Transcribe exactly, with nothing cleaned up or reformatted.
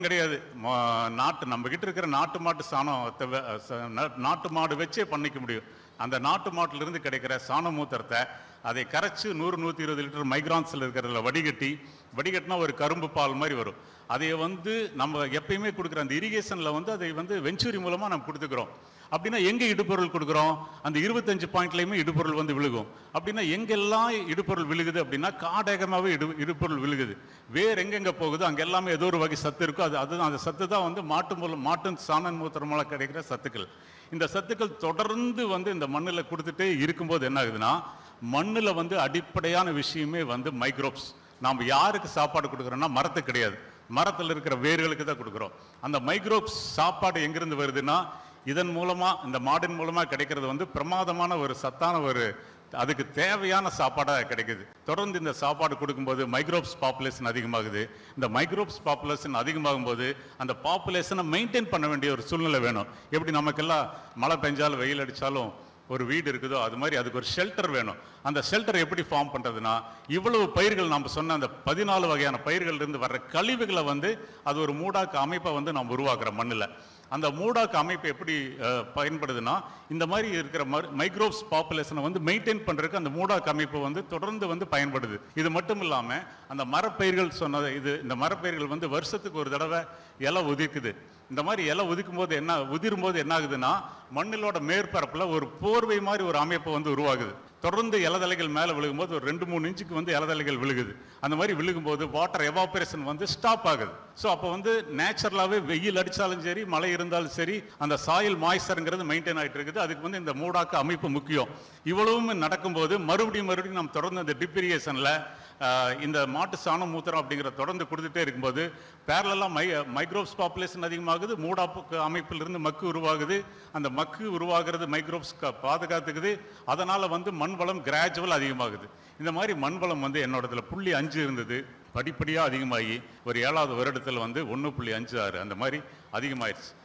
கிடையாது. நாட்டு நம்ம கிட்ட இருக்கிற நாட்டு மாட்டு சாணத்தை நாட்டு மாடு வச்சே பண்ணிக்க முடியும். அந்த நாட்டு மாட்டுல இருந்து கிடைக்கிற சாண மூத்திரத்தை அதை கரைச்சு நூறு நூற்றி இருபது லிட்டர் மைக்ரான்ஸில் இருக்கிறதுல வடிகட்டி வடிகட்டினா ஒரு கரும்பு பால் மாதிரி வரும். அதை வந்து நம்ம எப்பயுமே கொடுக்குற அந்த இரிகேஷனில் வந்து அதை வந்து வெஞ்சூரி மூலமாக நம்ம கொடுத்துக்கிறோம். அப்படின்னா எங்கே இடுபொருள் கொடுக்குறோம்? அந்த இருபத்தஞ்சு பாயிண்ட்லையுமே இடுபொருள் வந்து விழுகும். அப்படின்னா எங்கெல்லாம் இடுபொருள் விழுகுது அப்படின்னா காடகமாகவே இடு இடுபொருள் விழுகுது. வேறு எங்கெங்கே போகுது அங்கே எல்லாமே ஏதோ ஒரு வகை சத்து இருக்கும். அது அதுதான் அந்த சத்து தான் வந்து மாட்டு மூலம் மாட்டு சாண மூத்திரம் மூலம் கிடைக்கிற சத்துக்கள். இந்த சத்துக்கள் தொடர்ந்து வந்து இந்த மண்ணில் கொடுத்துட்டே இருக்கும்போது என்ன ஆகுதுன்னா, மண்ணில் வந்து அடிப்படையான விஷயமே வந்து மைக்ரோப்ஸ். நாம் யாருக்கு சாப்பாடு கொடுக்குறோம்னா மரத்துக்கு கிடையாது, மரத்தில் இருக்கிற வேர்களுக்கு தான் கொடுக்குறோம். அந்த மைக்ரோப்ஸ் சாப்பாடு எங்கிருந்து வருதுன்னா இதன் மூலமா இந்த மாடின் மூலமா கிடைக்கிறது வந்து பிரமாதமான ஒரு சத்தான ஒரு அதுக்கு தேவையான சாப்பாடாக கிடைக்குது. தொடர்ந்து இந்த சாப்பாடு கொடுக்கும்போது மைக்ரோப்ஸ் பாப்புலேஷன் அதிகமாகுது. இந்த மைக்ரோப்ஸ் பாப்புலேஷன் அதிகமாகும் போது அந்த பாப்புலேஷனை மெயின்டைன் பண்ண வேண்டிய ஒரு சூழ்நிலை வேணும். எப்படி நமக்கெல்லாம் மழை பெஞ்சாலும் வெயில் அடித்தாலும் ஒரு வீடு இருக்குதோ அது மாதிரி அதுக்கு ஒரு ஷெல்டர் வேணும். அந்த ஷெல்டர் எப்படி ஃபார்ம் பண்ணுறதுன்னா, இவ்வளவு பயிர்கள் நம்ம சொன்ன அந்த பதினாலு வகையான பயிர்கள்லேருந்து வர்ற கழிவுகளை வந்து அது ஒரு மூடாக்கு அமைப்பை வந்து நம்ம உருவாக்குற மண்ணில். அந்த மூடாக்கு அமைப்பு எப்படி பயன்படுதுன்னா, இந்த மாதிரி இருக்கிற மைக்ரோப்ஸ் பாப்புலேஷனை வந்து மெயின்டைன் பண்ணுறதுக்கு அந்த மூடாக்கு அமைப்பு வந்து தொடர்ந்து வந்து பயன்படுது. இது மட்டும் இல்லாமல் அந்த மரப்பயிர்கள் சொன்னது இது இந்த மரப்பயிர்கள் வந்து வருஷத்துக்கு ஒரு தடவை இலை உதிக்குது. இந்த மாதிரி இலை உதிக்கும் போது என்ன உதிரும் போது என்ன ஆகுதுன்னா, மண்ணிலோட மேற்பரப்பில் ஒரு போர்வை மாதிரி ஒரு அமைப்பு வந்து உருவாகுது. தொடர்ந்து இலதலைகள் மேலே விழுகும்போது ஒரு ரெண்டு மூணு இன்ச்சுக்கு வந்து இலதலைகள் விழுகுது. அந்த மாதிரி விழுகும்போது வாட்டர் எவாபரேஷன் வந்து ஸ்டாப் ஆகுது. ஸோ அப்போ வந்து நேச்சுரலாகவே வெயில் அடித்தாலும் சரி மழை இருந்தாலும் சரி அந்த சாயில் மாய்ஸ்சருங்கிறது மெயின்டைன் ஆகிட்டு இருக்குது. அதுக்கு வந்து இந்த மூடாக்கு அமைப்பு முக்கியம். இவ்வளவும் நடக்கும்போது மறுபடியும் மறுபடியும் நம்ம தொடர்ந்து அந்த டிப்ரிகேஷனில் இந்த மாட்டு சாணம் மூத்திரம் அப்படிங்கிற தொடர்ந்து கொடுத்துட்டே இருக்கும்போது பேரலெல்லாம் மை மைக்ரோப்ஸ் பாப்புலேஷன் அதிகமாகுது. மூடாப்பு அமைப்பிலிருந்து மக்கு உருவாகுது. அந்த மக்கு உருவாகிறது மைக்ரோப்ஸ் பாதுகாத்துக்குது. அதனால் வந்து மண் வளம் கிராஜுவல் அதிகமாகுது. இந்த மாதிரி மண் வளம் வந்து என்னோடதுல புள்ளி அஞ்சு இருந்தது, படிப்படியாக அதிகமாகி ஒரு ஏழாவது வருடத்தில் வந்து ஒன்று புள்ளி அஞ்சு ஆறு அந்த மாதிரி அதிகமாயிடுச்சு.